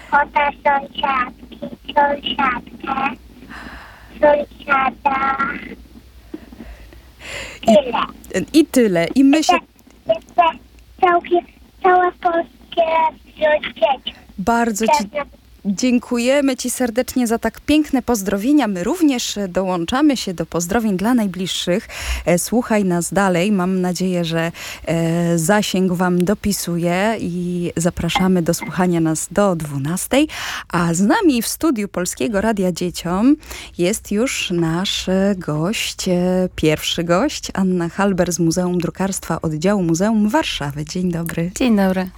Kota sąsiadki, sąsiadkę, sąsiada. Tyle. I tyle. I my się Jeszcze całe polskie radio z dziecią. bardzo Ci dziękujemy Ci serdecznie za tak piękne pozdrowienia. My również dołączamy się do pozdrowień dla najbliższych. Słuchaj nas dalej. Mam nadzieję, że zasięg Wam dopisuje i zapraszamy do słuchania nas do 12. A z nami w studiu Polskiego Radia Dzieciom jest już nasz gość, pierwszy gość, Anna Halber z Muzeum Drukarstwa Oddziału Muzeum Warszawy. Dzień dobry. Dzień dobry.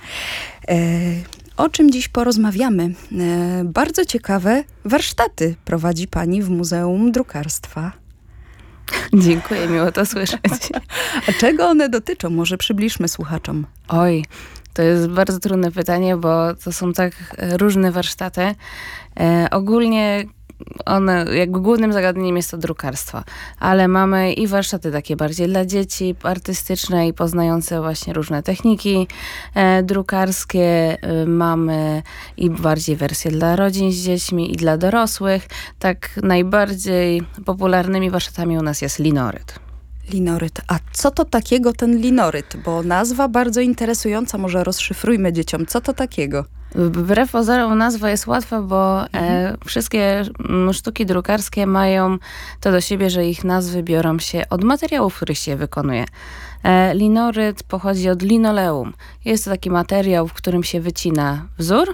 O czym dziś porozmawiamy? Bardzo ciekawe warsztaty prowadzi Pani w Muzeum Drukarstwa. Dziękuję, miło to słyszeć. A czego one dotyczą? Może przybliżmy słuchaczom. Oj, to jest bardzo trudne pytanie, bo to są tak różne warsztaty. Ogólnie one, jakby głównym zagadnieniem jest to drukarstwo, ale mamy i warsztaty takie bardziej dla dzieci, artystyczne i poznające właśnie różne techniki drukarskie. Mamy i bardziej wersje dla rodzin z dziećmi i dla dorosłych. Tak najbardziej popularnymi warsztatami u nas jest linoryt. Linoryt. A co to takiego ten linoryt? Bo nazwa bardzo interesująca, może rozszyfrujmy dzieciom. Co to takiego? Wbrew pozorom nazwa jest łatwa, bo wszystkie sztuki drukarskie mają to do siebie, że ich nazwy biorą się od materiałów, w których się je wykonuje. Linoryt pochodzi od linoleum. Jest to taki materiał, w którym się wycina wzór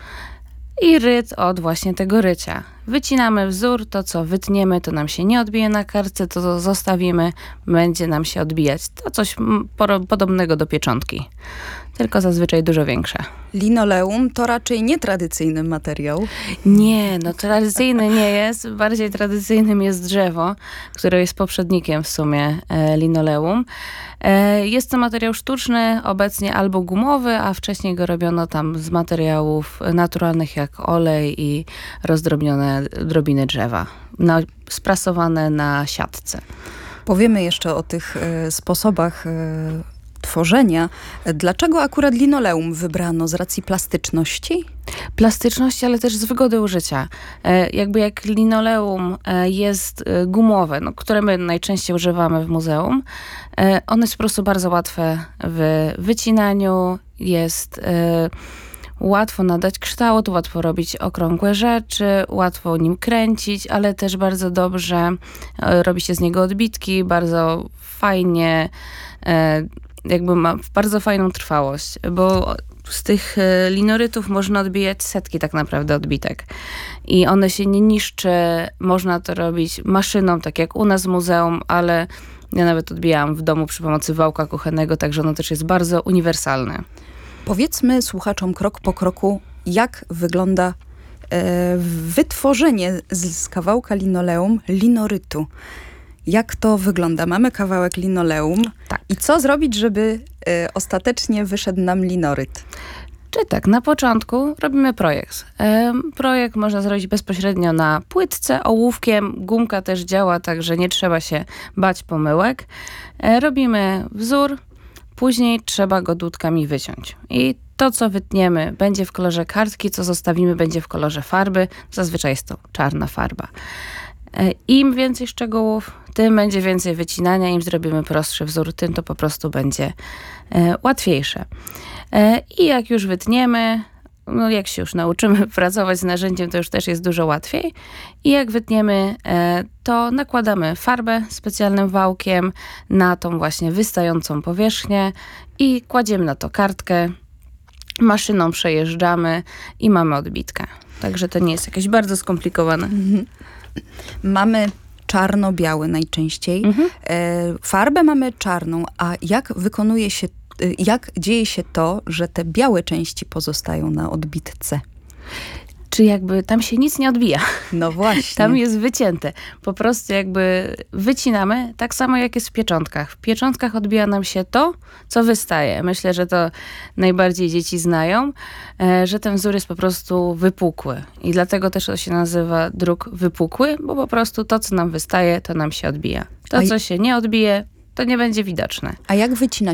i ryt od właśnie tego rycia. Wycinamy wzór, to co wytniemy, to nam się nie odbije na kartce, to co zostawimy, będzie nam się odbijać. To coś podobnego do pieczątki, tylko zazwyczaj dużo większe. Linoleum to raczej nietradycyjny materiał. Nie, no tradycyjny nie jest. Bardziej tradycyjnym jest drzewo, które jest poprzednikiem w sumie linoleum. Jest to materiał sztuczny, obecnie albo gumowy, a wcześniej go robiono tam z materiałów naturalnych jak olej i rozdrobnione drobiny drzewa, sprasowane na siatce. Powiemy jeszcze o tych sposobach tworzenia. Dlaczego akurat linoleum wybrano? Z racji plastyczności? Plastyczności, ale też z wygody użycia. Jakby jak linoleum jest gumowe, które my najczęściej używamy w muzeum, ono jest po prostu bardzo łatwe w wycinaniu, jest łatwo nadać kształt, łatwo robić okrągłe rzeczy, łatwo nim kręcić, ale też bardzo dobrze robi się z niego odbitki, bardzo fajnie, jakby ma bardzo fajną trwałość, bo z tych linorytów można odbijać setki tak naprawdę odbitek. I one się nie niszczy, można to robić maszyną, tak jak u nas w muzeum, ale ja nawet odbijałam w domu przy pomocy wałka kuchennego, także ono też jest bardzo uniwersalne. Powiedzmy słuchaczom krok po kroku, jak wygląda wytworzenie z kawałka linoleum linorytu. Jak to wygląda? Mamy kawałek linoleum. Tak. I co zrobić, żeby ostatecznie wyszedł nam linoryt? Czyli tak, na początku robimy projekt. Projekt można zrobić bezpośrednio na płytce, ołówkiem. Gumka też działa, także nie trzeba się bać pomyłek. Robimy wzór, później trzeba go dłutkami wyciąć. I to, co wytniemy, będzie w kolorze kartki, co zostawimy, będzie w kolorze farby. Zazwyczaj jest to czarna farba. Im więcej szczegółów, tym będzie więcej wycinania. Im zrobimy prostszy wzór, tym to po prostu będzie łatwiejsze. I jak już wytniemy, jak się już nauczymy pracować z narzędziem, to już też jest dużo łatwiej. I jak wytniemy, to nakładamy farbę specjalnym wałkiem na tą właśnie wystającą powierzchnię i kładziemy na to kartkę, maszyną przejeżdżamy i mamy odbitkę. Także to nie jest jakieś bardzo skomplikowane. Mamy czarno-biały najczęściej. Farbę mamy czarną, a jak dzieje się to, że te białe części pozostają na odbitce? Czy jakby tam się nic nie odbija. No właśnie. Tam jest wycięte. Po prostu jakby wycinamy, tak samo jak jest w pieczątkach. W pieczątkach odbija nam się to, co wystaje. Myślę, że to najbardziej dzieci znają, że ten wzór jest po prostu wypukły. I dlatego też to się nazywa druk wypukły, bo po prostu to, co nam wystaje, to nam się odbija. To, co się nie odbije, to nie będzie widoczne. A jak wycina